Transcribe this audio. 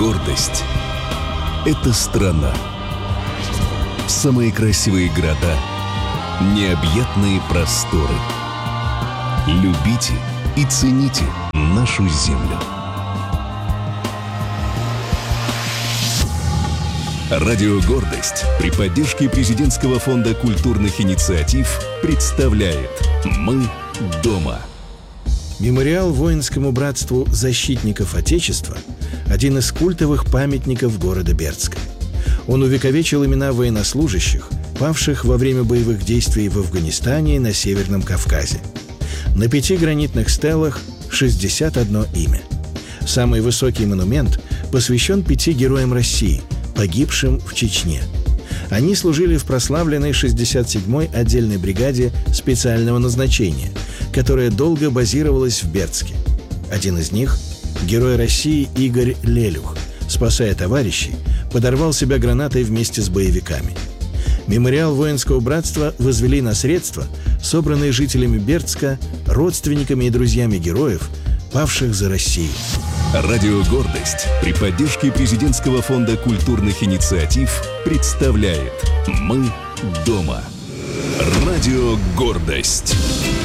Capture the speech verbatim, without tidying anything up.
Гордость — это страна. Самые красивые города, необъятные просторы. Любите и цените нашу землю. Радио «Гордость» при поддержке Президентского фонда культурных инициатив представляет «Мы дома». Мемориал воинскому братству защитников Отечества – один из культовых памятников города Бердска. Он увековечил имена военнослужащих, павших во время боевых действий в Афганистане и на Северном Кавказе. На пяти гранитных стелах шестьдесят одно имя. Самый высокий монумент посвящен пяти героям России, погибшим в Чечне. Они служили в прославленной шестьдесят седьмой отдельной бригаде специального назначения, которая долго базировалась в Бердске. Один из них, герой России Игорь Лелюх, спасая товарищей, подорвал себя гранатой вместе с боевиками. Мемориал воинского братства возвели на средства, собранные жителями Бердска, родственниками и друзьями героев, павших за Россию. Радио «Гордость» при поддержке Президентского фонда культурных инициатив представляет «Мы дома». Радио «Гордость».